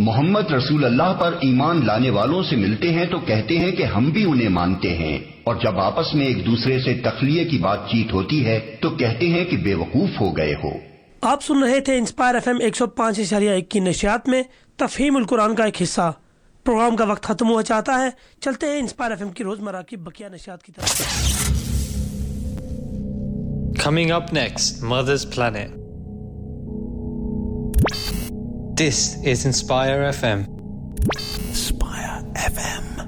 मोहम्मद रसूल अल्लाह पर ईमान लाने वालों से मिलते हैं तो कहते हैं कि हम भी उन्हें मानते हैं, और जब आपस में एक दूसरे से तखलिये की बातचीत होती है तो कहते हैं कि बेवकूफ हो गए हो। आप सुन रहे थे इंस्पायर FM 105.1 की नशियात में तफहीमुल कुरान का एक हिस्सा। प्रोग्राम का वक्त खत्म हुआ चाहता है, चलते हैं इंस्पायर FM की रोजमर्रा की बकिया नशियात की तरफ। Coming up next, Mother's Planet. This is Inspire FM. Inspire FM.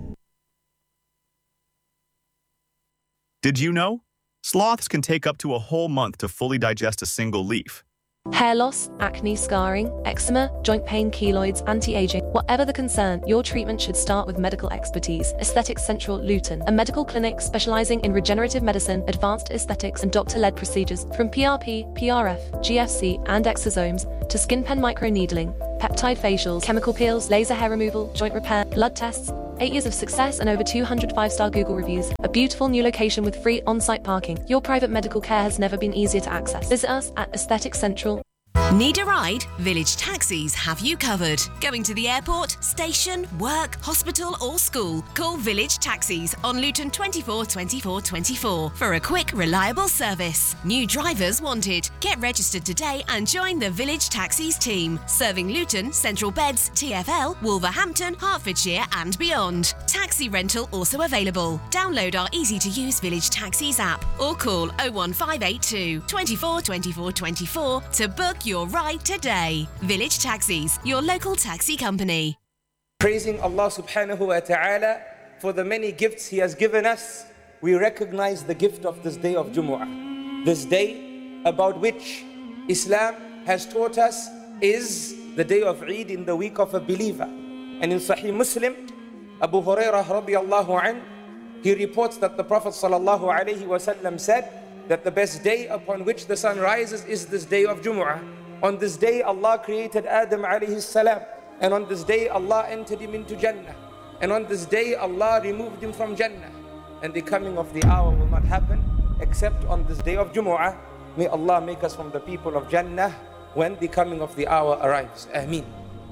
Did you know? Sloths can take up to a whole month to fully digest a single leaf. Hair loss, acne, scarring, eczema, joint pain, keloids, anti-aging. Whatever the concern, your treatment should start with medical expertise. Aesthetics Central Luton, a medical clinic specializing in regenerative medicine, advanced aesthetics and doctor-led procedures from PRP, PRF, GFC and exosomes to skin pen microneedling, peptide facials, chemical peels, laser hair removal, joint repair, blood tests. 8 years of success and over 200 5-star Google reviews. A beautiful new location with free on-site parking. Your private medical care has never been easier to access. Visit us at Aesthetics Central. Need a ride? Village Taxis have you covered. Going to the airport, station, work, hospital or school? Call Village Taxis on Luton 24 24 24 for a quick, reliable service. New drivers wanted. Get registered today and join the Village Taxis team. Serving Luton, Central Beds, TfL, Wolverhampton, Hertfordshire and beyond. Taxi rental also available. Download our easy-to-use Village Taxis app or call 01582 24 24 24 to book your ride today. Village Taxis, your local taxi company. Praising Allah subhanahu wa ta'ala for the many gifts He has given us, we recognize the gift of this day of Jumu'ah. This day about which Islam has taught us is the day of Eid in the week of a believer. And in Sahih Muslim, Abu Hurairah radiallahu anh, he reports that the Prophet sallallahu alayhi wa sallam said that the best day upon which the sun rises is this day of Jumu'ah. On this day Allah created Adam alayhi salam, and on this day Allah entered him into Jannah, and on this day Allah removed him from Jannah, and the coming of the hour will not happen except on this day of Jumu'ah. May Allah make us from the people of Jannah when the coming of the hour arrives. Ameen.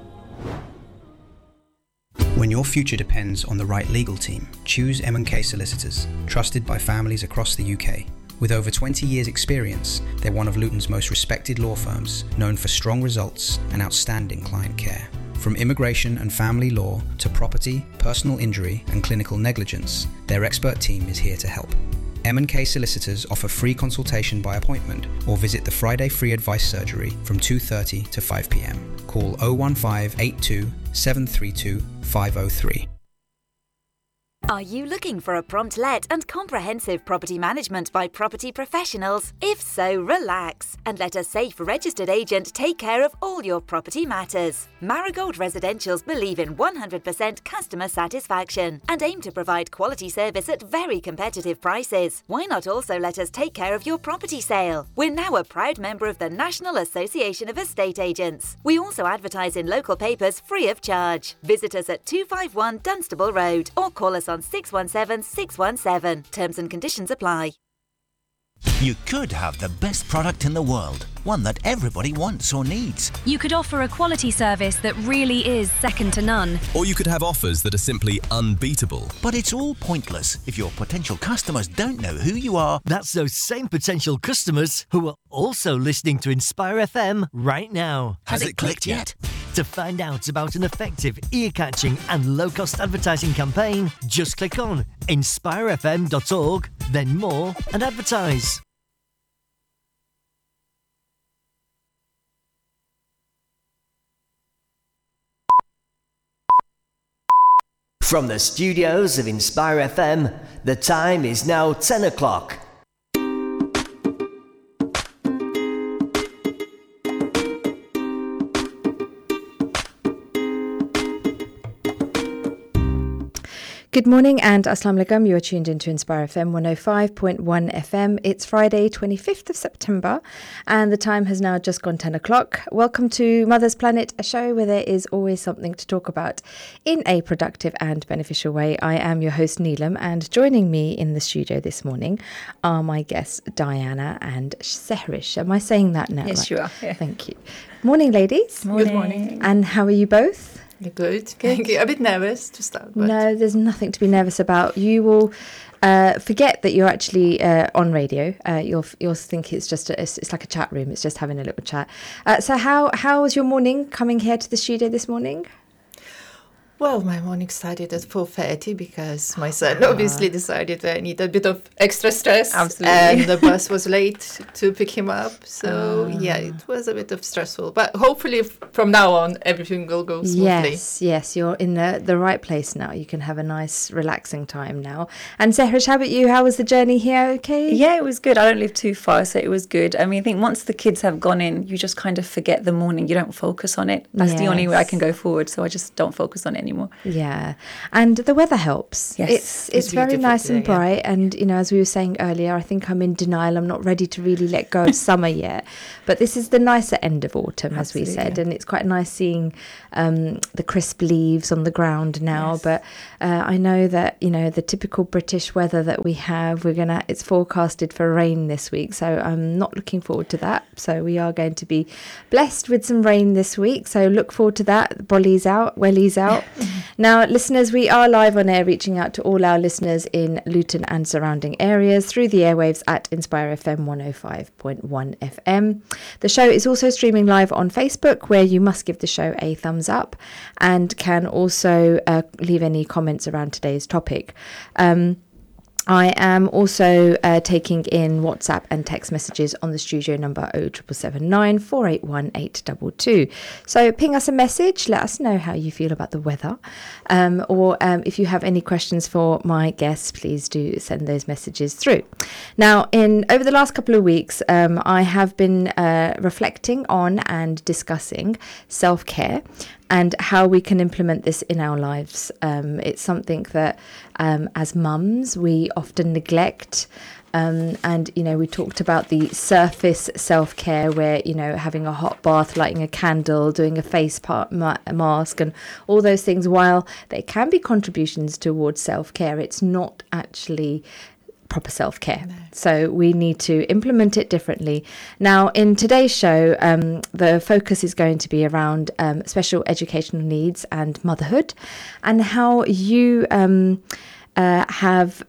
When your future depends on the right legal team, choose M&K Solicitors, trusted by families across the UK. With over 20 years' experience, they're one of Luton's most respected law firms, known for strong results and outstanding client care. From immigration and family law to property, personal injury and clinical negligence, their expert team is here to help. M&K Solicitors offer free consultation by appointment or visit the Friday Free Advice Surgery from 2:30 to 5 p.m. Call 01582 732 503. Are you looking for a prompt let and comprehensive property management by property professionals? If so, relax and let a safe registered agent take care of all your property matters. Marigold Residentials believe in 100% customer satisfaction and aim to provide quality service at very competitive prices. Why not also let us take care of your property sale? We're now a proud member of the National Association of Estate Agents. We also advertise in local papers free of charge. Visit us at 251 Dunstable Road or call us on 617 617. Terms and conditions apply. You could have the best product in the world, one that everybody wants or needs. You could offer a quality service that really is second to none. Or you could have offers that are simply unbeatable. But it's all pointless if your potential customers don't know who you are. That's those same potential customers who are also listening to Inspire FM right now. Has it clicked yet? To find out about an effective, ear-catching and low-cost advertising campaign, just click on inspirefm.org, then more, and advertise. From the studios of Inspire FM, the time is now 10 o'clock. Good morning and Assalamu alaikum. You are tuned into Inspire FM 105.1 FM. It's Friday, 25th of September, and the time has now just gone 10 o'clock. Welcome to Mother's Planet, a show where there is always something to talk about in a productive and beneficial way. I am your host, Neelam, and joining me in the studio this morning are my guests, Diana and Sehrish. Am I saying that now? Yes, right? you are. Yeah. Thank you. Morning, ladies. Good morning. And how are you both? Good. Thank you. A bit nervous to start. But No, there's nothing to be nervous about. You will forget that you're actually on radio. You'll think it's just it's like a chat room. It's just having a little chat. So how was your morning coming here to the studio this morning? well, my morning started at 4:30 because my son obviously decided that I need a bit of extra stress. Absolutely. And the bus was late to pick him up. So, yeah, it was a bit of stressful. But hopefully from now on, everything will go smoothly. Yes, you're in the right place now. You can have a nice, relaxing time now. And Sehrish, how about you? How was the journey here? Okay? Yeah, it was good. I don't live too far, so it was good. I mean, I think once the kids have gone in, you just kind of forget the morning. You don't focus on it. That's the only way I can go forward. So I just don't focus on it anymore. Yeah, and the weather helps. Yes, it's very nice and bright. And you know, as we were saying earlier, I think I'm in denial. I'm not ready to really let go of summer yet. But this is the nicer end of autumn, as we said, and it's quite nice seeing the crisp leaves on the ground now. Yes. But I know that the typical British weather that we have, it's forecasted for rain this week, so I'm not looking forward to that. So we are going to be blessed with some rain this week. So look forward to that. Bolly's out, wellies out. Now, listeners, we are live on air, reaching out to all our listeners in Luton and surrounding areas through the airwaves at Inspire FM 105.1 FM. The show is also streaming live on Facebook, where you must give the show a thumbs up and can also leave any comments around today's topic. I am also taking in WhatsApp and text messages on the studio number 07779 481 822. So ping us a message, let us know how you feel about the weather, or if you have any questions for my guests, please do send those messages through. Now, over the last couple of weeks, I have been reflecting on and discussing self-care and how we can implement this in our lives. It's something that, as mums, we often neglect. And, we talked about the surface self-care where, having a hot bath, lighting a candle, doing a face mask and all those things. While there can be contributions towards self-care, it's not actually proper self-care. No. So we need to implement it differently. Now, in today's show, the focus is going to be around special educational needs and motherhood, and how you have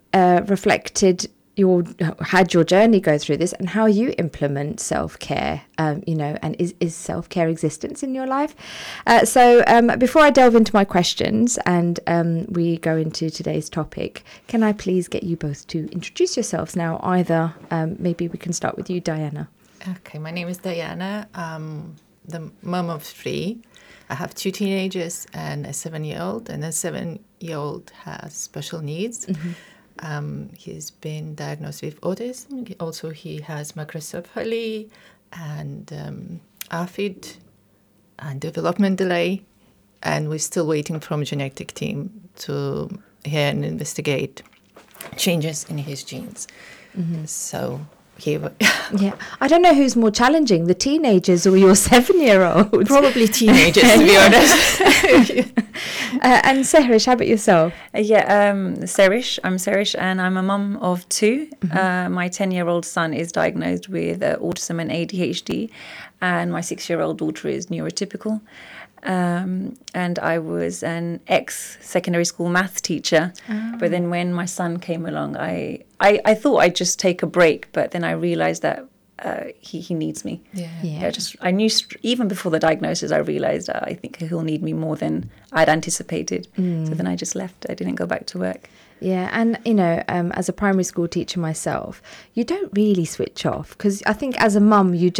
had your journey go through this, and how you implement self-care, and is self-care existence in your life. So before I delve into my questions and we go into today's topic, can I please get you both to introduce yourselves now? Either maybe we can start with you, Diana. Okay, my name is Diana. I'm the mum of 3. I have 2 teenagers and a 7-year-old, and the 7-year-old has special needs. Mm-hmm. He's been diagnosed with autism. He has macrocephaly and AFID and development delay. And we're still waiting from genetic team to hear and investigate changes in his genes. Mm-hmm. So yeah, I don't know who's more challenging, the teenagers or your 7-year-old. Probably teenagers, to be honest. And Sehrish, how about yourself? Sehrish. I'm Sehrish, and I'm a mum of 2. Mm-hmm. My 10-year-old son is diagnosed with autism and ADHD, and my 6-year-old daughter is neurotypical. And I was an ex-secondary school maths teacher. Oh. But then when my son came along, I thought I'd just take a break, but then I realised that he needs me. Yeah. I knew even before the diagnosis, I realised I think he'll need me more than I'd anticipated. Mm. So then I just left. I didn't go back to work. Yeah, and as a primary school teacher myself, you don't really switch off, because I think as a mum, you just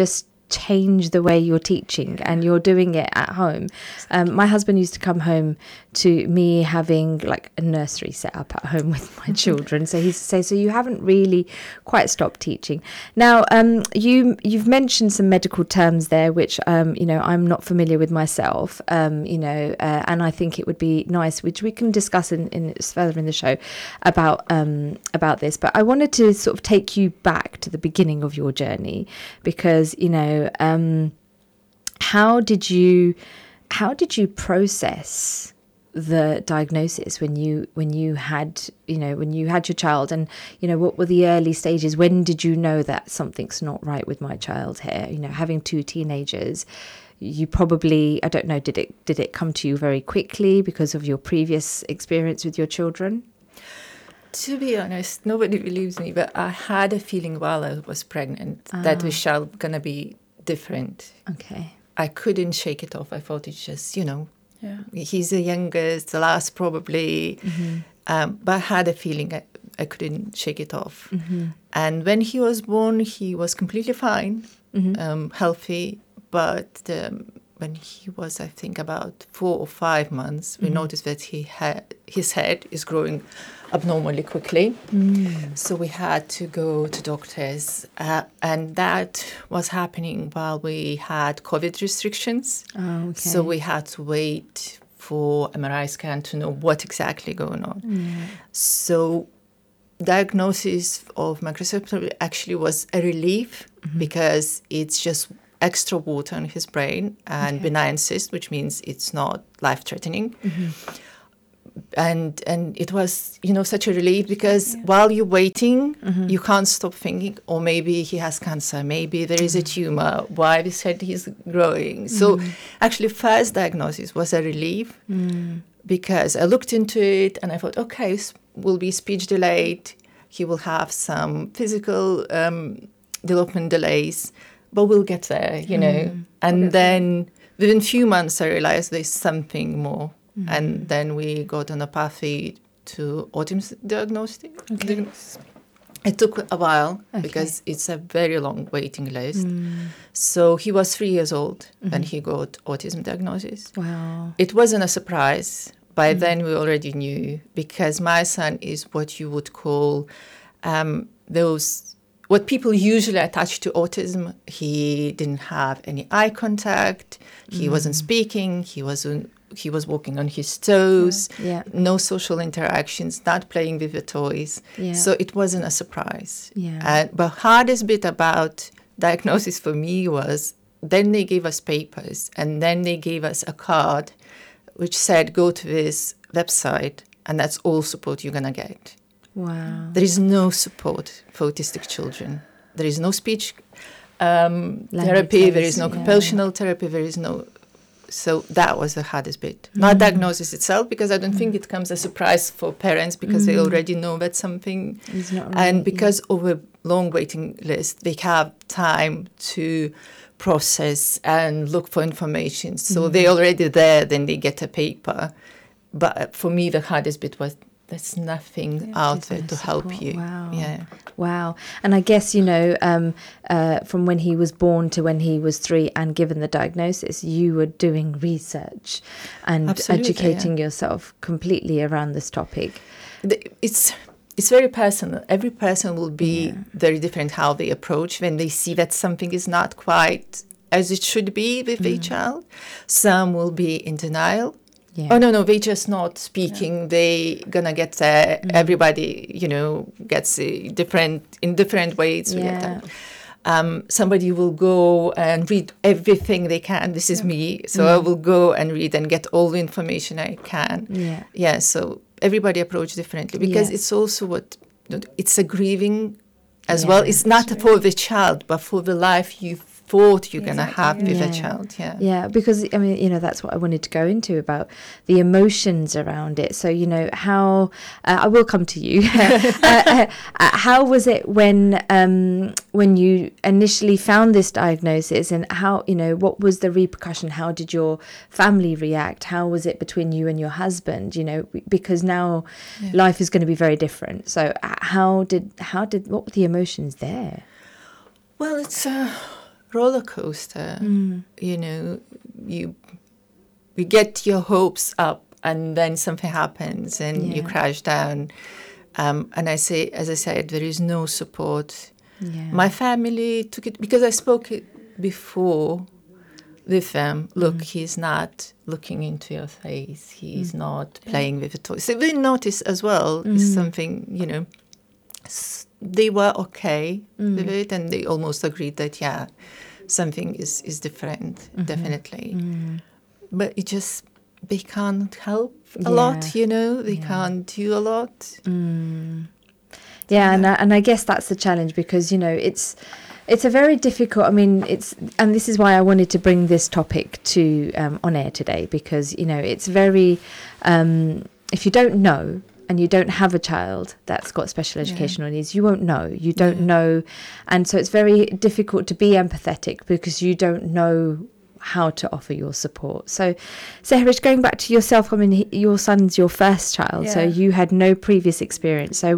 change the way you're teaching and you're doing it at home. My husband used to come home to me having like a nursery set up at home with my children. So he used to say, so you haven't really quite stopped teaching. Now, you've mentioned some medical terms there, which, I'm not familiar with myself, and I think it would be nice, which we can discuss in further in the show about this. But I wanted to sort of take you back to the beginning of your journey, because, how did you process the diagnosis when you had your child, and what were the early stages? When did you know that something's not right with my child here? Having 2 teenagers, you probably, I don't know, did it come to you very quickly because of your previous experience with your children? To be honest, nobody believes me, but I had a feeling while I was pregnant that the child gonna be different. Okay. I couldn't shake it off. I thought it's just, he's the youngest, the last probably. Mm-hmm. But I had a feeling I couldn't shake it off. Mm-hmm. And when he was born, he was completely fine, healthy. But when he was, I think, about 4 or 5 months, we noticed that his head is growing abnormally quickly. So we had to go to doctors, and that was happening while we had COVID restrictions. Oh, okay. So we had to wait for MRI scan to know what exactly going on. Yeah. So diagnosis of microcephaly actually was a relief, because it's just extra water in his brain and benign cyst, which means it's not life-threatening. And it was, such a relief, because while you're waiting, you can't stop thinking, or maybe he has cancer, maybe there is a tumor, why we said he's growing. So actually first diagnosis was a relief, because I looked into it and I thought, okay, will be speech delayed, he will have some physical development delays, but we'll get there, And then within a few months I realized there's something more. And then we got on a pathway to autism diagnosis. Okay. It took a while, because it's a very long waiting list. So he was 3 years old when he got autism diagnosis. Wow. It wasn't a surprise. By then we already knew, because my son is what you would call what people usually attach to autism. He didn't have any eye contact. He wasn't speaking. He was walking on his toes, no social interactions, not playing with the toys. Yeah. So it wasn't a surprise. Yeah. But hardest bit about diagnosis for me was then they gave us papers, and then they gave us a card which said, go to this website, and that's all support you're going to get. Wow. There is no support for autistic children. There is no speech therapy, there is no occupational therapy, there is no... So that was the hardest bit. Not diagnosis itself, because I don't think it comes as a surprise for parents, because they already know that something... It's not right, and because of a long waiting list, they have time to process and look for information. So they're already there, then they get a paper. But for me, the hardest bit was there's nothing out there to help you. Wow. Yeah. Wow. And I guess, from when he was born to when he was 3 and given the diagnosis, you were doing research and educating yourself completely around this topic. It's very personal. Every person will be very different how they approach when they see that something is not quite as it should be with their child. Some will be in denial. Yeah. Oh, no, they're just not speaking. They gonna get there. Everybody, gets in different ways. Yeah. Somebody will go and read everything they can. This is me. So I will go and read and get all the information I can. Yeah. Yeah, so everybody approach differently, because it's also it's a grieving as well. It's not for the child, but for the life you thought you're going to have with a child. Yeah, because that's what I wanted to go into about the emotions around it. So how I will come to you. How was it when you initially found this diagnosis, and how what was the repercussion? How did your family react? How was it between you and your husband? Because now life is going to be very different. So what were the emotions there? Well, it's roller coaster. You know, you get your hopes up, and then something happens, and you crash down. And as I said, there is no support. Yeah. My family took it because I spoke it before with them. Look, he's not looking into your face. He's not playing with the toys. So they noticed as well. It's something, you know. They were okay with it, and they almost agreed that something is different, definitely. But it just, they can't help a lot, you know. They can't do a lot. Yeah, and I guess that's the challenge, because, you know, it's a very difficult, I mean, and this is why I wanted to bring this topic to on air today, because, you know, it's very, if you don't know, and you don't have a child that's got special educational needs, you won't know. You don't know. And so it's very difficult to be empathetic, because you don't know how to offer your support. So Sehrish, going back to yourself, I mean, your son's your first child, so you had no previous experience. So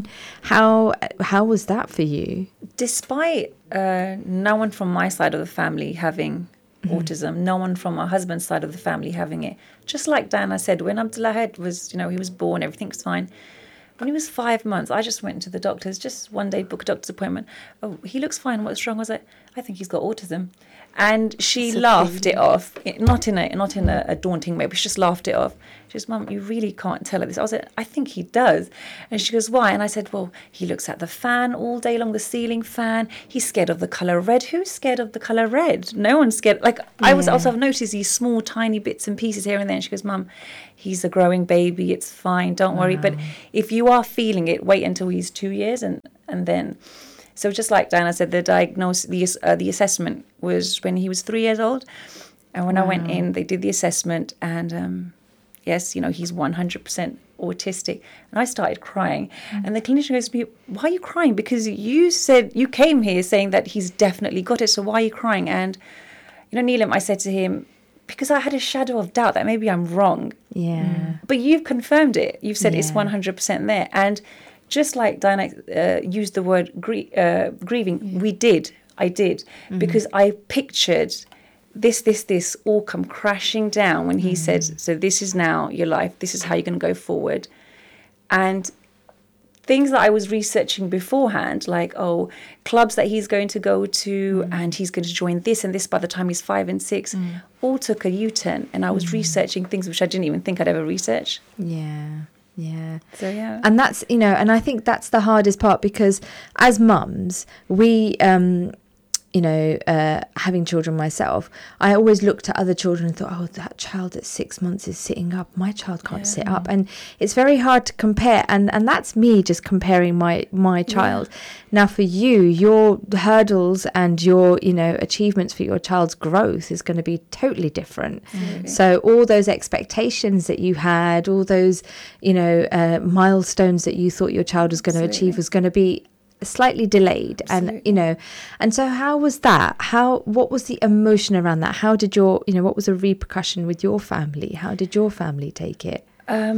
how was that for you? Despite no one from my side of the family having autism, no one from my husband's side of the family having it. Just like Diana said, when Abdullah was, you know, he was born, everything's fine. When he was 5 months, I just went to the doctors, just one day, book a doctor's appointment. Oh, he looks fine. What's wrong? I was like, I think he's got autism. And she laughed it off, not in a daunting way, but she just laughed it off. She goes, Mum, you really can't tell her this. I was like, I think he does. And she goes, why? And I said, well, he looks at the fan all day long, the ceiling fan. He's scared of the colour red. Who's scared of the colour red? No one's scared. Like, I was also, I've noticed these small, tiny bits and pieces here and there. And she goes, Mum, he's a growing baby. It's fine. Don't worry. But if you are feeling it, wait until he's 2 years and then... So just like Diana said, the diagnosis, the assessment was when he was 3 years old. And when I went in, they did the assessment, and yes, you know, he's 100% autistic. And I started crying. And the clinician goes to me, why are you crying? Because you came here saying that he's definitely got it, so why are you crying? And, you know, Neelam, I said to him, because I had a shadow of doubt that maybe I'm wrong. Yeah. But you've confirmed it. You've said it's 100% there. And just like Diana used the word grieving, I did, because I pictured this all come crashing down when he said, so this is now your life, this is how you're going to go forward. And things that I was researching beforehand, like, clubs that he's going to go to, and he's going to join this and this by the time he's 5 and 6, all took a U-turn. And I was researching things which I didn't even think I'd ever research. Yeah. So, yeah. And that's, you know, and I think that's the hardest part, because as mums, we, you know, having children myself, I always looked at other children and thought, that child at 6 months is sitting up. My child can't sit up. And it's very hard to compare. And that's me just comparing my child. Now, for you, your hurdles and your, you know, achievements for your child's growth is going to be totally different. So all those expectations that you had, all those, you know, milestones that you thought your child was going to achieve was going to be slightly delayed. And, you know, and so how was that? What was the emotion around that? How did what was the repercussion with your family? How did your family take it?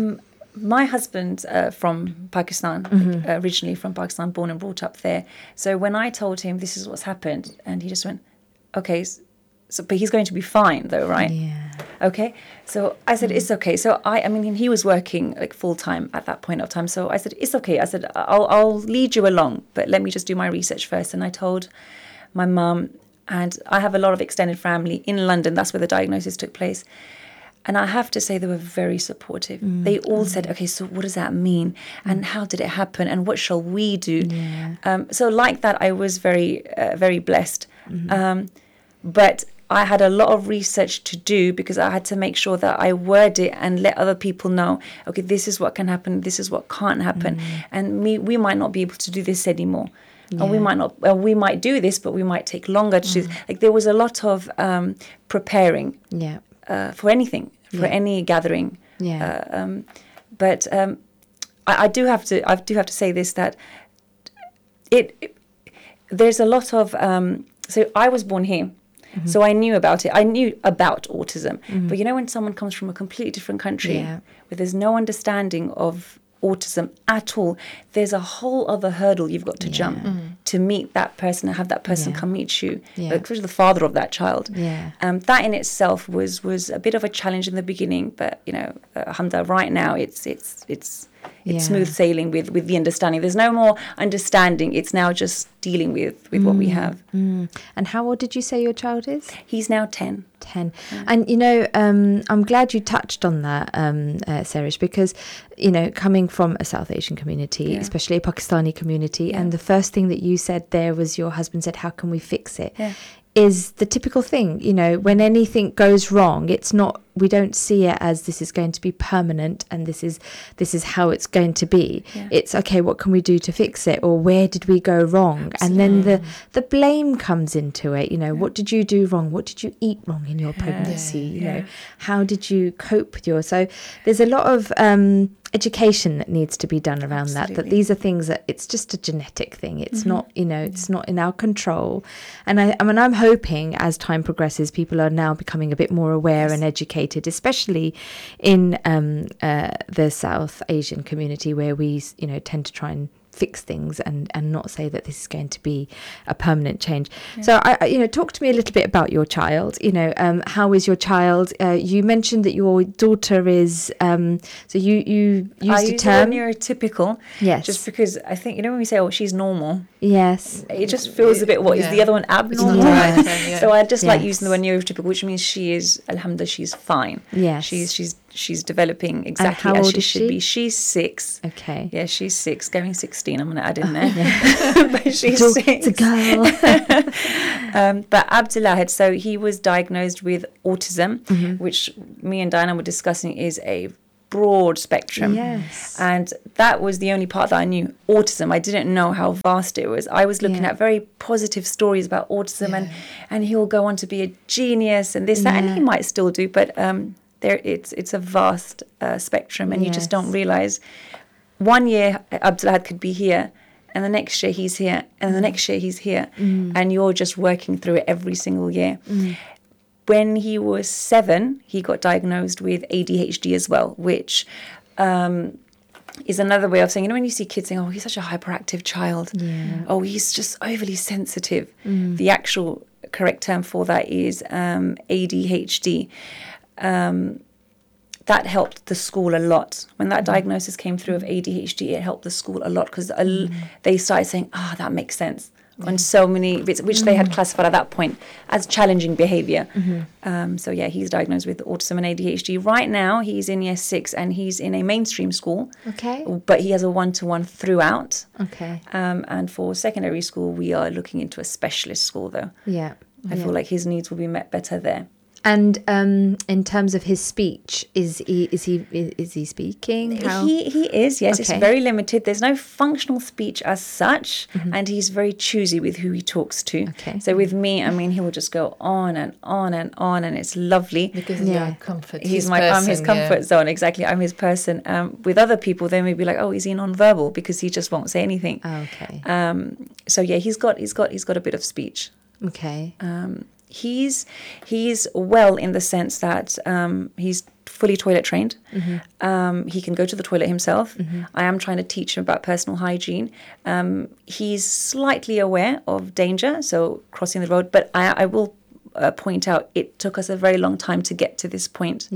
My husband's from Pakistan, originally from Pakistan, born and brought up there. So when I told him this is what's happened, and he just went, okay, so, but he's going to be fine though, right? Yeah. Okay. So I said, it's okay. So I mean, he was working like full time at that point of time. So I said, it's okay. I said, I'll lead you along, but let me just do my research first. And I told my mum, and I have a lot of extended family in London. That's where the diagnosis took place. And I have to say they were very supportive. They all said, okay, so what does that mean? And how did it happen? And what shall we do? So like that, I was very, very blessed. But I had a lot of research to do, because I had to make sure that I word it and let other people know, okay, this is what can happen, this is what can't happen. And we might not be able to do this anymore. And we might do this, but we might take longer to do. Like, there was a lot of preparing for anything, for any gathering. But I do have to say this, that there's a lot of so I was born here. So I knew about it. I knew about autism. But you know, when someone comes from a completely different country where there's no understanding of autism at all, there's a whole other hurdle you've got to jump to meet that person and have that person come meet you, especially the father of that child. That in itself was a bit of a challenge in the beginning, but alhamdulillah, right now it's smooth sailing with the understanding. There's no more understanding. It's now just dealing with what we have. And how old did you say your child is? He's now 10. 10. And, I'm glad you touched on that, Serish, because, coming from a South Asian community, especially a Pakistani community, and the first thing that you said there was your husband said, how can we fix it? Is the typical thing, when anything goes wrong, it's not, we don't see it as this is going to be permanent and this is how it's going to be. It's okay, what can we do to fix it, or where did we go wrong? Absolutely. And then the blame comes into it. What did you do wrong? What did you eat wrong in your pregnancy? How did you cope with so there's a lot of education that needs to be done around that these are things that it's just a genetic thing. It's not, it's not in our control. And I'm hoping as time progresses, people are now becoming a bit more aware and educated, especially in the South Asian community, where we, tend to try and fix things and not say that this is going to be a permanent change. So talk to me a little bit about your child. How is your child? You mentioned that your daughter is so you used a term neurotypical. Yes. Just because I think when we say she's normal. Yes. It just feels a bit is the other one abnormal? So I just like using the word neurotypical, which means she is, alhamdulillah, she's fine. Yes. She's developing exactly as she should be. She's 6. Okay. Yeah, she's 6, going 16. I'm going to add in there. But she's 6. It's a girl. But Abdullah so he was diagnosed with autism, which me and Diana were discussing is a broad spectrum. Yes. And that was the only part that I knew. Autism, I didn't know how vast it was. I was looking at very positive stories about autism and he'll go on to be a genius and this, that, and he might still do, but it's a vast spectrum, and you just don't realize. One year Abdullah could be here, and the next year he's here, and the next year he's here, and you're just working through it every single year. When he was 7, he got diagnosed with ADHD as well, which is another way of saying, when you see kids saying, he's such a hyperactive child, he's just overly sensitive. The actual correct term for that is ADHD. That helped the school a lot. When that diagnosis came through of ADHD, it helped the school a lot because they started saying, that makes sense on so many, which they had classified at that point as challenging behaviour. So he's diagnosed with autism and ADHD. Right now, he's in year 6 and he's in a mainstream school. Okay. But he has a one-to-one throughout. Okay. And for secondary school, we are looking into a specialist school though. Yeah. I feel like his needs will be met better there. And in terms of his speech, is he speaking? He is, yes. Okay. It's very limited. There's no functional speech as such, and he's very choosy with who he talks to. Okay. So with me, he will just go on and on and on, and it's lovely. Because you're comfort. I'm his comfort zone, exactly. I'm his person. With other people, they may be like, is he non-verbal? Because he just won't say anything. Okay. So he's got a bit of speech. Okay. He's well in the sense that he's fully toilet trained. He can go to the toilet himself. I am trying to teach him about personal hygiene. He's slightly aware of danger, so crossing the road. But I will point out it took us a very long time to get to this point.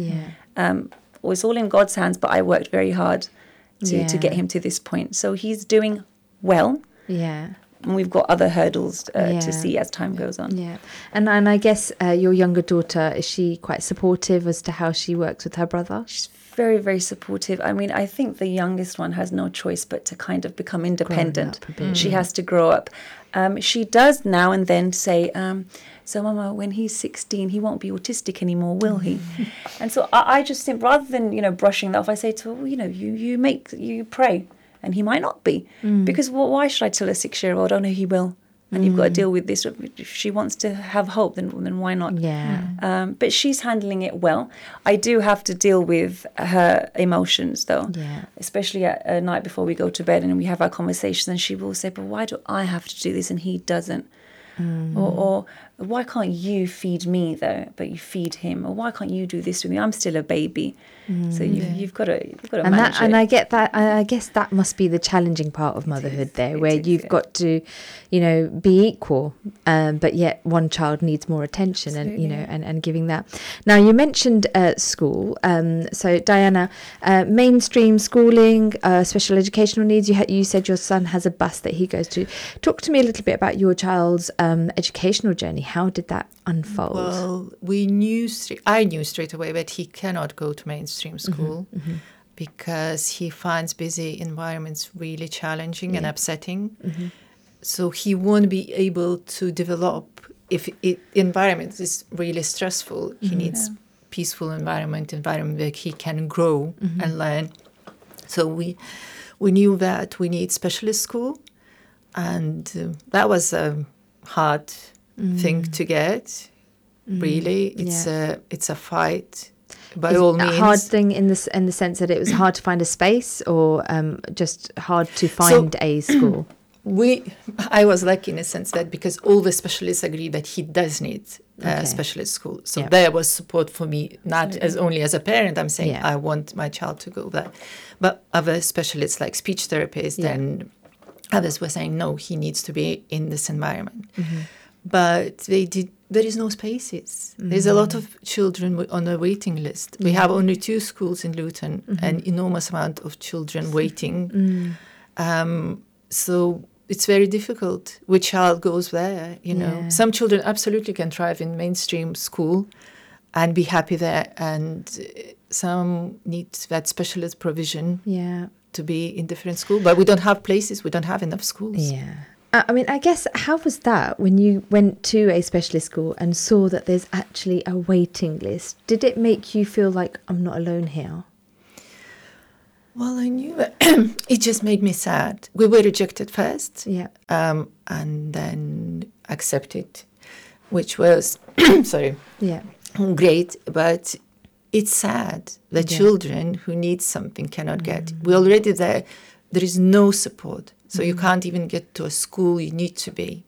It's all in God's hands, but I worked very hard to get him to this point. So he's doing well. Yeah. And we've got other hurdles to see as time goes on. Yeah. And I guess your younger daughter, is she quite supportive as to how she works with her brother? She's very, very supportive. I think the youngest one has no choice but to kind of become independent. She has to grow up. She does now and then say, so Mama, when he's 16, he won't be autistic anymore, will he? And so I just think, rather than, brushing that off, I say to her, you pray. And he might not be. Because why should I tell a 6-year-old, no, he will. And you've got to deal with this. If she wants to have hope, then why not? Yeah. But she's handling it well. I do have to deal with her emotions, though. Yeah. Especially at night before we go to bed and we have our conversations. And she will say, but why do I have to do this and he doesn't? Or why can't you feed me though, but you feed him? Or why can't you do this with me? I'm still a baby. So you've got to manage it. And I get that. I guess that must be the challenging part of motherhood there, where you've got to, be equal, but yet one child needs more attention. Absolutely. and giving that. Now you mentioned school. So Diana, mainstream schooling, special educational needs. You said your son has a bus that he goes to. Talk to me a little bit about your child's educational journey. How did that unfold? Well, I knew straight away that he cannot go to mainstream school because he finds busy environments really challenging and upsetting. So he won't be able to develop if environment is really stressful. He needs peaceful environment where he can grow and learn. So we knew that we need specialist school, and that was a hard thing to get. Really, it's a fight. By all means, a hard thing in the sense that it was hard to find a space, or just hard to find a school. I was lucky in a sense that because all the specialists agreed that he does need a specialist school. So there was support for me, not only as a parent. I'm saying I want my child to go there, but other specialists like speech therapists and others were saying no, he needs to be in this environment. But there is no spaces. There's a lot of children on the waiting list. We have only 2 schools in Luton, an enormous amount of children waiting. So it's very difficult which child goes there, Some children absolutely can thrive in mainstream school and be happy there, and some need that specialist provision to be in different school. But we don't have places, we don't have enough schools. Yeah. I guess, how was that when you went to a specialist school and saw that there's actually a waiting list? Did it make you feel like, I'm not alone here? Well, I knew that it just made me sad. We were rejected first, and then accepted, which was, great, but it's sad that children who need something cannot get. We're already there. There is no support. So you can't even get to a school you need to be.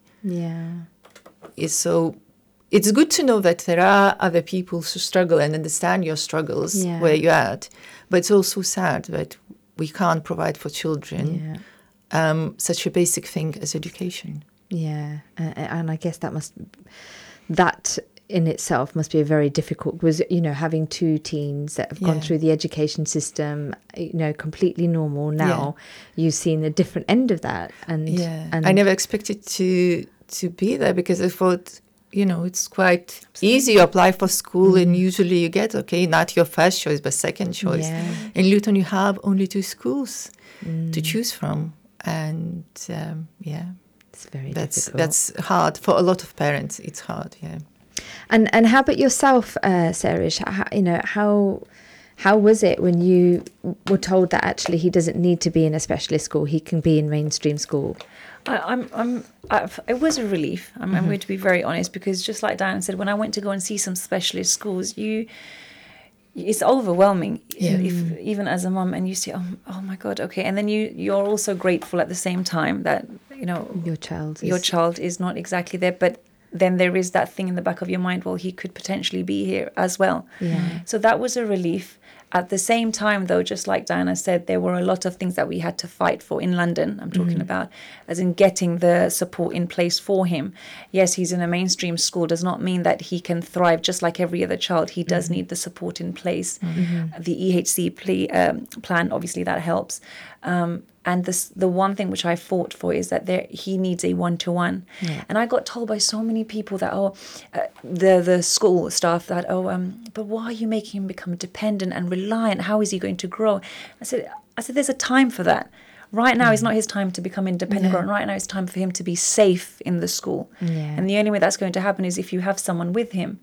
So it's good to know that there are other people who struggle and understand your struggles where you're at. But it's also sad that we can't provide for children such a basic thing as education. Yeah, and I guess that in itself must be a very difficult, was having 2 teens that have gone through the education system, completely normal. Now you've seen a different end of that, and I never expected to be there, because I thought it's quite easy. You apply for school and usually you get not your first choice but second choice. In Luton you have only 2 schools to choose from, and it's very difficult. That's hard for a lot of parents. It's hard. And how about yourself, Sarish? How was it when you were told that actually he doesn't need to be in a specialist school, he can be in mainstream school? It was a relief. I'm going to be very honest, because just like Diana said, when I went to go and see some specialist schools, it's overwhelming, even as a mum, and you see, oh my God, okay, and then you're also grateful at the same time that your child is not exactly there, but then there is that thing in the back of your mind, well, he could potentially be here as well. So that was a relief. At the same time, though, just like Diana said, there were a lot of things that we had to fight for in London, I'm talking about, as in getting the support in place for him. Yes, he's in a mainstream school, does not mean that he can thrive just like every other child. He does need the support in place. The EHC plan, obviously, that helps. And the one thing which I fought for is that he needs a one-to-one. And I got told by so many people that, the school staff that, but why are you making him become dependent and reliant? How is he going to grow? I said, there's a time for that. Right now is not his time to become independent. Right now it's time for him to be safe in the school. And the only way that's going to happen is if you have someone with him.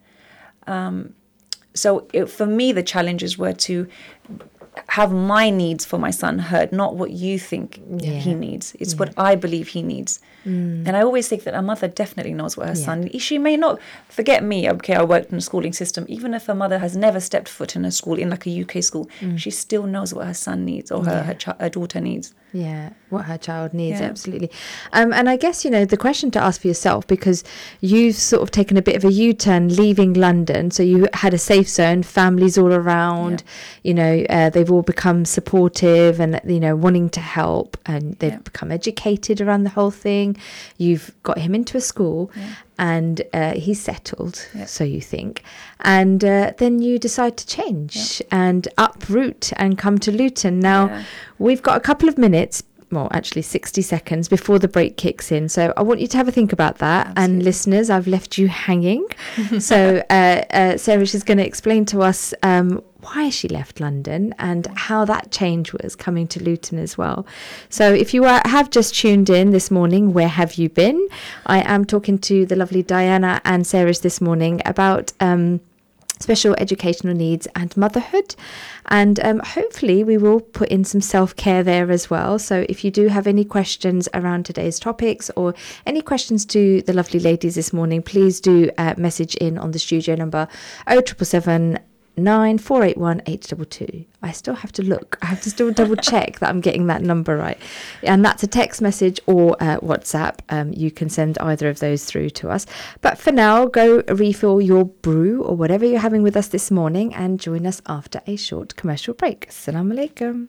For me, the challenges were to have my needs for my son heard, not what you think he needs. It's what I believe he needs. And I always think that a mother definitely knows what her son needs. She may not, forget me, I worked in a schooling system. Even if a mother has never stepped foot in a school, in like a UK school, she still knows what her son needs or her daughter needs. Yeah. what her child needs. Yeah. Absolutely. And I guess, the question to ask for yourself, because you've sort of taken a bit of a U-turn leaving London, so you had a safe zone, families all around, they've all become supportive and, wanting to help, and they've become educated around the whole thing. You've got him into a school and he's settled, so you think. And then you decide to change and uproot and come to Luton. Now, we've got a couple of minutes, well, actually 60 seconds before the break kicks in. So I want you to have a think about that. Absolutely. And listeners, I've left you hanging. So Sarah is going to explain to us why she left London and how that change was coming to Luton as well. So if you have just tuned in this morning, where have you been? I am talking to the lovely Diana and Sarah this morning about special educational needs and motherhood, and hopefully we will put in some self-care there as well. So if you do have any questions around today's topics or any questions to the lovely ladies this morning, please do message in on the studio number 0777 9481 822. I still have to look. I have to still double check that I'm getting that number right. And that's a text message or WhatsApp. You can send either of those through to us. But for now, go refill your brew or whatever you're having with us this morning and join us after a short commercial break. Assalamu alaikum.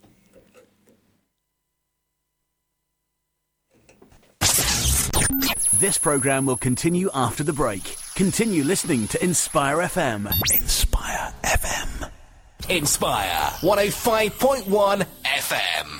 This programme will continue after the break. Continue listening to Inspire FM. Inspire FM. Inspire 105.1 FM.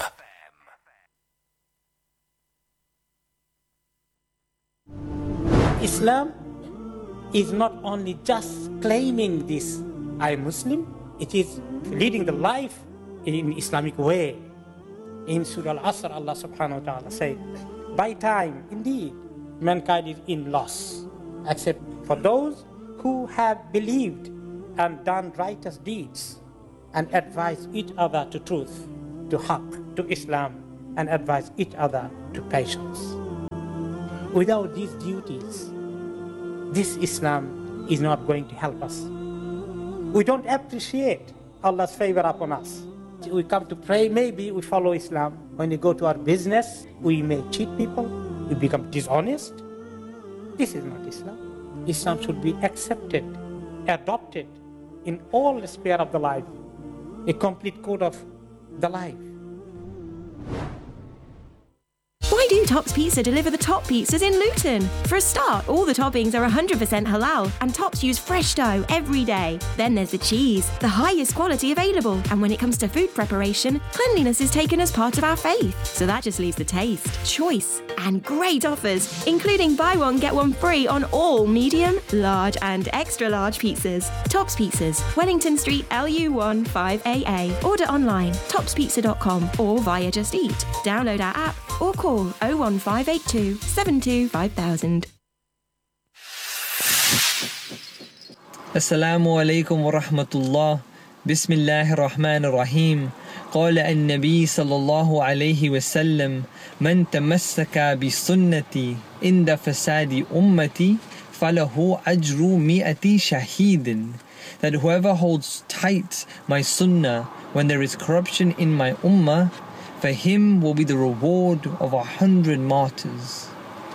Islam is not only just claiming this, I'm Muslim, it is leading the life in Islamic way. In Surah Al-Asr, Allah subhanahu wa ta'ala said, by time, indeed, mankind is in loss, except for those who have believed and done righteous deeds and advise each other to truth, to haqq, to Islam, and advise each other to patience. Without these duties, this Islam is not going to help us. We don't appreciate Allah's favor upon us. We come to pray, maybe we follow Islam. When we go to our business, we may cheat people, we become dishonest. This is not Islam. Islam should be accepted, adopted in all spheres of the life, a complete code of the life. Why do Tops Pizza deliver the top pizzas in Luton? For a start, all the toppings are 100% halal and Tops use fresh dough every day. Then there's the cheese, the highest quality available. And when it comes to food preparation, cleanliness is taken as part of our faith. So that just leaves the taste, choice, and great offers, including buy one, get one free on all medium, large, and extra large pizzas. Tops Pizzas, Wellington Street, LU1 5AA. Order online, topspizza.com or via Just Eat. Download our app or call 01582 72 5000. Assalamu alaikum wa rahmatullah. Bismillahir Rahmanir Rahim. قال النبي صلى الله عليه وسلم من تمسك بسنتي عند فساد أمتي فله أجر 100 شهيد. That whoever holds tight my sunnah when there is corruption in my ummah, for him will be the reward of 100 martyrs.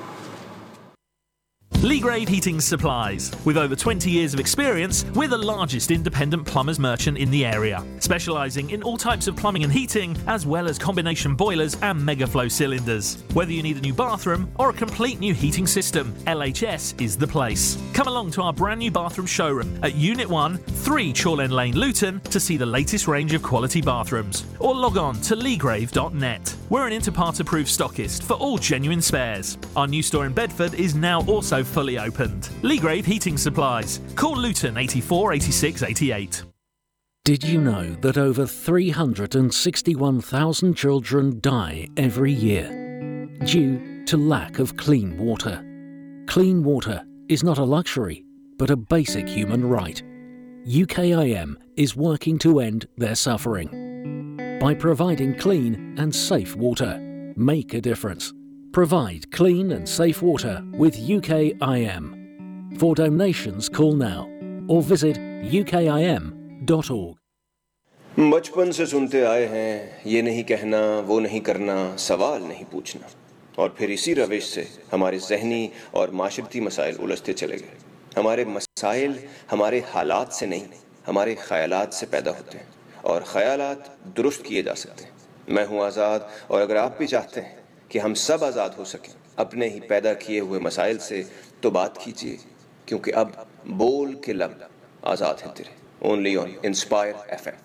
Leagrave Heating Supplies. With over 20 years of experience, we're the largest independent plumbers merchant in the area, specialising in all types of plumbing and heating, as well as combination boilers and megaflow cylinders. Whether you need a new bathroom or a complete new heating system, LHS is the place. Come along to our brand new bathroom showroom at Unit 1, 3 Chorlend Lane, Luton, to see the latest range of quality bathrooms, or log on to leagrave.net. We're an Interpart-approved stockist for all genuine spares. Our new store in Bedford is now also fully opened. Leagrave Heating Supplies. Call Luton 84 86 88. Did you know that over 361,000 children die every year due to lack of clean water? Clean water is not a luxury, but a basic human right. UKIM is working to end their suffering. By providing clean and safe water, make a difference. Provide clean and safe water with UKIM. For donations, call now or visit ukim.org. बचपन से सुनते आए हैं, ये नहीं कहना, वो नहीं करना, सवाल नहीं पूछना, और फिर इसी रविश से हमारे ज़हनी और माशरती मसाइल उलझते चले गए। हमारे मसाइल हमारे हालात से नहीं, हमारे ख़यालात से पैदा होते हैं, और ख़यालात दुरुस्त किए जा सकते हैं। मैं हूँ आज़ाद, और अगर आप भी चाहते हैं कि हम सब आज़ाद हो सकें अपने ही पैदा किए हुए मसाइल से, तो बात कीजिए, क्योंकि अब बोल के लब आज़ाद हैं तेरे। Only on inspire FM।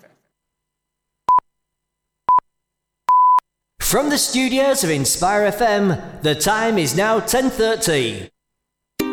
From the studios of Inspire FM, the time is now 10:30.